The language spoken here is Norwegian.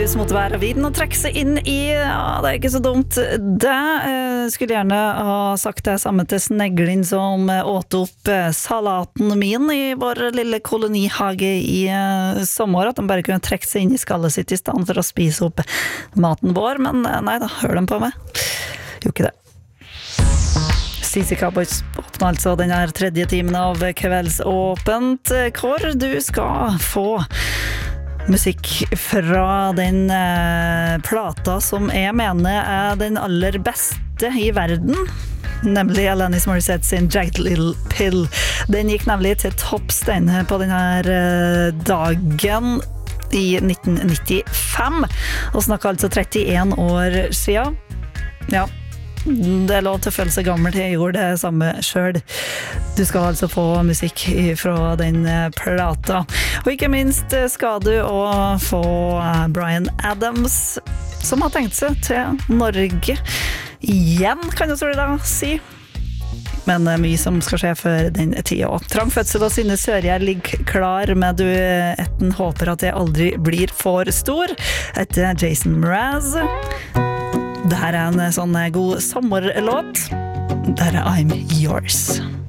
lys mot vær og vind og trekke seg inn i, ja, det ikke så dumt. Det skulle gjerne ha sagt det samme til sneglin som åt opp salaten min i vår lille kolonihage i sommer, at de bare kunne trekke seg inn i skallet sitt i stedet for å spise opp maten vår, men nei da, hør dem på meg. Jo ikke det. CC Cowboys åpner altså den her tredje timen av Kveldsåpent. Hvor du skal få musikk fra den plata som jeg mener er den aller beste i verden, nemlig Alanis Morissette sin Jagged Little Pill. Den gikk nemlig til topps på denne dagen i 1995, og snakker altså 31 år siden. Ja, det er lov til å føle seg gammel til jeg gjorde det samme selv. Du skal altså få musikk fra den plata. Og ikke minst skal du også få Bryan Adams, som har tenkt seg til Norge igjen, kan jeg da si. Men det er mye som skal skje før den tida. Trang fødsel og Synne Sørgjær ligger klar med du etten håper at jeg aldri blir for stor, etter Jason Mraz. Det her er en sånn god sommerlåt. Det her er I'm Yours.